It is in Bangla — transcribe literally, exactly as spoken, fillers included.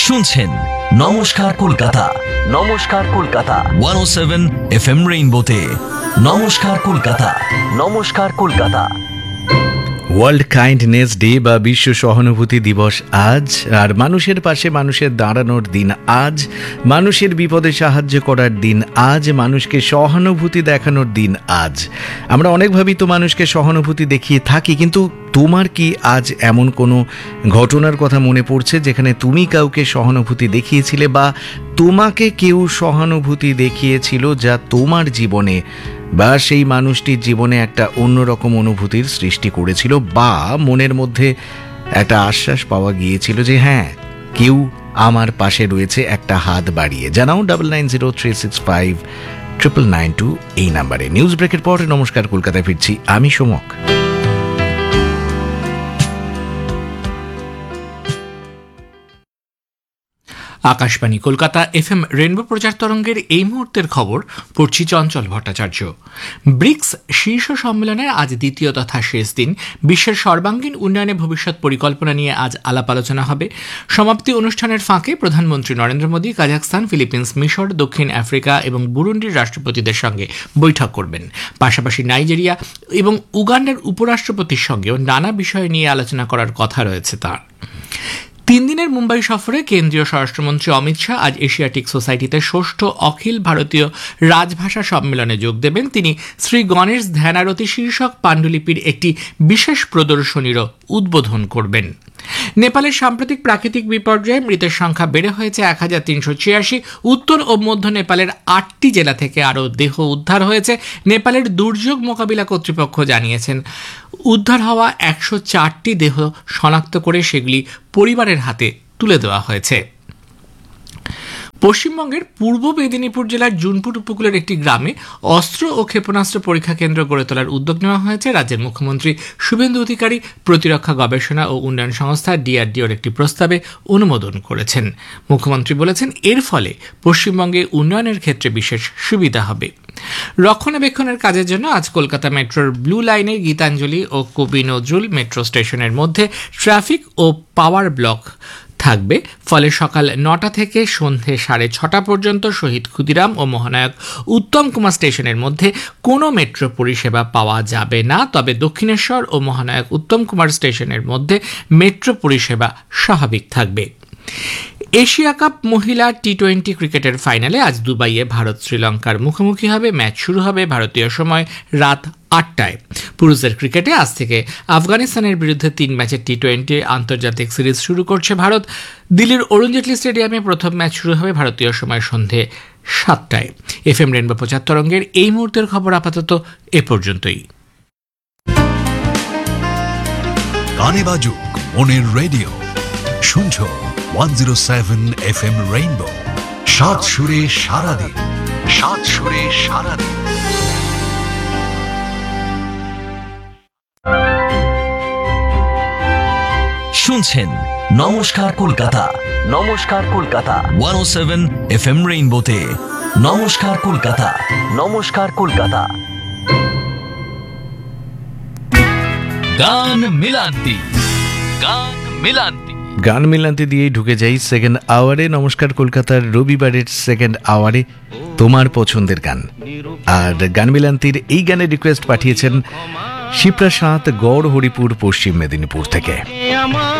শুনছেন নমস্কার কলকাতা, নমস্কার কলকাতা ওয়ান ও সেভেন এফ এম রেইনবোতে। নমস্কার কলকাতা, নমস্কার কলকাতা। ওয়ার্ল্ড কাইন্ডনেস ডে বা বিশ্ব সহানুভূতি দিবস আজ, আর মানুষের পাশে মানুষের দাঁড়ানোর দিন আজ, মানুষের বিপদে সাহায্য করার দিন আজ, মানুষকে সহানুভূতি দেখানোর দিন আজ। আমরা অনেকভাবেই তো মানুষকে সহানুভূতি দেখিয়ে থাকি, কিন্তু তোমার কি আজ এমন কোনো ঘটনার কথা মনে পড়ছে যেখানে তুমি কাউকে সহানুভূতি দেখিয়েছিলে বা তোমাকে কেউ সহানুভূতি দেখিয়েছিল, যা তোমার জীবনে বা সেই মানুষটির জীবনে একটা অন্যরকম অনুভূতির সৃষ্টি করেছিল, বা মনের মধ্যে একটা আশ্বাস পাওয়া গিয়েছিল যে হ্যাঁ, কেউ আমার পাশে রয়েছে একটা হাত বাড়িয়ে? জানাও double nine zero three six five triple nine two এই নাম্বারে। নিউজ ব্রেকের পর নমস্কার কলকাতায় ফিরছি আমি Somak. Akashvani Kolkata F M rainbow প্রচার তরঙ্গের এই মুহূর্তের খবর পড়ছি চঞ্চল ভট্টাচার্য। ব্রিক্স শীর্ষ সম্মেলনের আজ দ্বিতীয় তথা শেষ দিন। বিশ্বের সর্বাঙ্গীন উন্নয়নে ভবিষ্যৎ পরিকল্পনা নিয়ে আজ আলাপ আলোচনা হবে। সমাপ্তি অনুষ্ঠানের ফাঁকে প্রধানমন্ত্রী নরেন্দ্র মোদী কাজাখস্তান, ফিলিপিন্স, মিশর, দক্ষিণ আফ্রিকা এবং বুরুন্ডির রাষ্ট্রপতিদের সঙ্গে বৈঠক করবেন। পাশাপাশি নাইজেরিয়া এবং উগান্ডার উপরাষ্ট্রপতির সঙ্গেও নানা বিষয় নিয়ে আলোচনা করার কথা রয়েছে তার। তিন দিনের মুম্বাই সফরে কেন্দ্রীয় স্বরাষ্ট্রমন্ত্রী অমিত শাহ আজ এশিয়াটিক সোসাইটিতে ষষ্ঠ অখিল ভারতীয় রাজভাষা সম্মেলনে যোগ দেবেন। তিনি শ্রী গণেশ ধ্যানারতি শীর্ষক পাণ্ডুলিপির একটি বিশেষ প্রদর্শনীরও উদ্বোধন করবেন। নেপালের সাম্প্রতিক প্রাকৃতিক বিপর্যয়ে মৃতের সংখ্যা বেড়ে হয়েছে এক হাজার তিনশো ছিয়াশি। উত্তর ও মধ্য নেপালের আটটি জেলা থেকে আরও দেহ উদ্ধার হয়েছে। নেপালের দুর্যোগ মোকাবিলা কর্তৃপক্ষ জানিয়েছেন উদ্ধার হওয়া একশো চারটি দেহ শনাক্ত করে সেগুলি পরিবারের হাতে তুলে দেওয়া হয়েছে। পশ্চিমবঙ্গের পূর্ব মেদিনীপুর জেলার জুনপুর উপকূলের একটি গ্রামে অস্ত্র ও ক্ষেপণাস্ত্র পরীক্ষা কেন্দ্র গড়ে তোলার উদ্যোগ নেওয়া হয়েছে। রাজ্যের মুখ্যমন্ত্রী শুভেন্দু অধিকারী প্রতিরক্ষা গবেষণা ও উন্নয়ন সংস্থা ডিআরডিওর একটি প্রস্তাবে অনুমোদন করেছেন। মুখ্যমন্ত্রী বলেছেন, এর ফলে পশ্চিমবঙ্গে উন্নয়নের ক্ষেত্রে বিশেষ সুবিধা হবে। রক্ষণাবেক্ষণের কাজের জন্য আজ কলকাতা মেট্রোর ব্লু লাইনে গীতাঞ্জলি ও কবি নজরুল মেট্রো স্টেশনের মধ্যে ট্রাফিক ও পাওয়ার ব্লক থাকবে। ফলে সকাল নটা থেকে সন্ধে সাড়ে ছটা পর্যন্ত শহীদ ক্ষুদিরাম ও মহানায়ক উত্তম কুমার স্টেশনের মধ্যে কোনো মেট্রো পরিষেবা পাওয়া যাবে না। তবে দক্ষিণেশ্বর ও মহানায়ক উত্তম কুমার স্টেশনের মধ্যে মেট্রো পরিষেবা স্বাভাবিক থাকবে। এশিয়া কাপ মহিলা টি টোয়েন্টি ক্রিকেটের ফাইনালে আজ দুবাইয়ে ভারত শ্রীলঙ্কার মুখোমুখি হবে। ম্যাচ শুরু হবে ভারতীয় সময় রাত আটটায়। পুরুষদের ক্রিকেটে আজ থেকে আফগানিস্তানের বিরুদ্ধে তিন ম্যাচের টি টোয়েন্টি আন্তর্জাতিক সিরিজ শুরু করছে ভারত। দিল্লির অরুণ জেটলি স্টেডিয়ামে প্রথম ম্যাচ শুরু হবে ভারতীয় সময় সন্ধে সাতটায়। এফ এম রেনবো প্রচার তরঙ্গের এই মুহূর্তের খবর আপাতত এ পর্যন্তই। গানে বাজুক মনের রেডিও, শুনছো one zero seven F M rainbow. সাত সুরে সারাদিন, সাত সুরে সারাদিন। শুনছেন নমস্কার কলকাতা, নমস্কার কলকাতা ওয়ান ও সেভেন এফ এম রেইনবোতে। নমস্কার কলকাতা, নমস্কার কলকাতা। গান মিলান্তি, গান মিলান্তি। গান মিলান্তি দিয়েই ঢুকে যাই সেকেন্ড আওয়ারে। নমস্কার কলকাতার রবিবারের সেকেন্ড আওয়ারে তোমার পছন্দের গান। আর গান মিলান্তির এই গানের রিকোয়েস্ট পাঠিয়েছেন শিপ্রাশাঁত, গড় হরিপুর, পশ্চিম মেদিনীপুর থেকে।